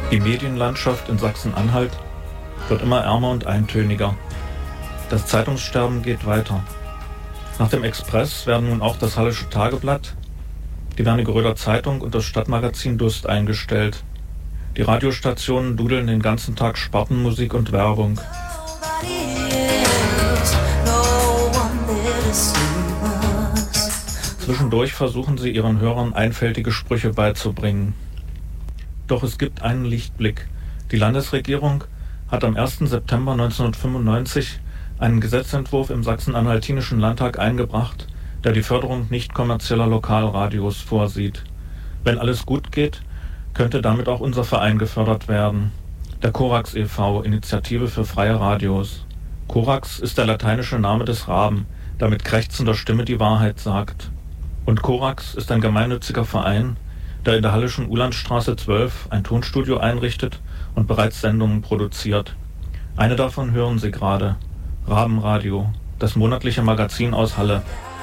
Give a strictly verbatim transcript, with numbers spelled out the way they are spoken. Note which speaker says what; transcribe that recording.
Speaker 1: Die Medienlandschaft in Sachsen-Anhalt wird immer ärmer und eintöniger. Das Zeitungssterben geht weiter. Nach dem Express werden nun auch das Hallische Tageblatt, die Wernigeröder Zeitung und das Stadtmagazin Dust eingestellt. Die Radiostationen dudeln den ganzen Tag Spartenmusik und Werbung. Zwischendurch versuchen sie ihren Hörern einfältige Sprüche beizubringen. Doch es gibt einen Lichtblick. Die Landesregierung hat am ersten September neunzehnhundertfünfundneunzig einen Gesetzentwurf im Sachsen-Anhaltinischen Landtag eingebracht, der die Förderung nicht kommerzieller Lokalradios vorsieht. Wenn alles gut geht, könnte damit auch unser Verein gefördert werden. Der Korax e V, Initiative für freie Radios. Korax ist der lateinische Name des Raben, der mit krächzender Stimme die Wahrheit sagt. Und Korax ist ein gemeinnütziger Verein, der in der Hallischen Uhlandstraße zwölf ein Tonstudio einrichtet und bereits Sendungen produziert. Eine davon hören Sie gerade. Rabenradio, das monatliche Magazin aus Halle.